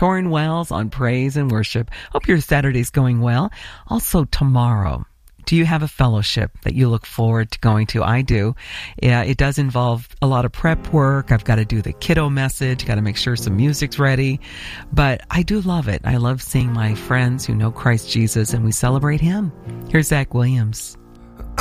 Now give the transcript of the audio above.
Torrin Wells on Praise and Worship. Hope your Saturday's going well. Also tomorrow, do you have a fellowship that you look forward to going to? I do. Yeah, it does involve a lot of prep work. I've got to do the kiddo message, got to make sure some music's ready. But I do love it. I love seeing my friends who know Christ Jesus, and we celebrate Him. Here's Zach Williams.